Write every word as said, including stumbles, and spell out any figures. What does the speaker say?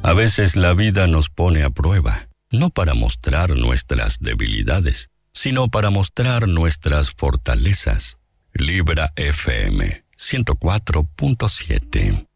A veces la vida nos pone a prueba, no para mostrar nuestras debilidades, sino para mostrar nuestras fortalezas. Libra F M ciento cuatro punto siete.